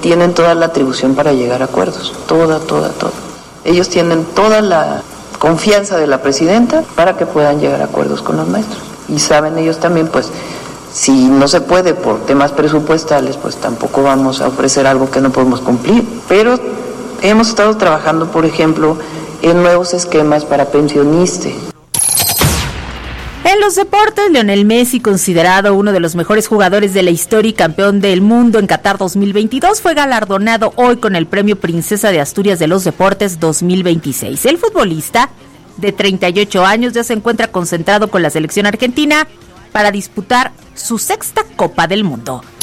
tienen toda la atribución para llegar a acuerdos, toda. Ellos tienen toda la confianza de la presidenta para que puedan llegar a acuerdos con los maestros. Y saben ellos también, pues, si no se puede por temas presupuestales, pues tampoco vamos a ofrecer algo que no podemos cumplir. Pero hemos estado trabajando, por ejemplo, en nuevos esquemas para pensionistas. En los deportes, Lionel Messi, considerado uno de los mejores jugadores de la historia y campeón del mundo en Qatar 2022, fue galardonado hoy con el premio Princesa de Asturias de los Deportes 2026. El futbolista, de 38 años, ya se encuentra concentrado con la selección argentina para disputar su 6ª Copa del Mundo.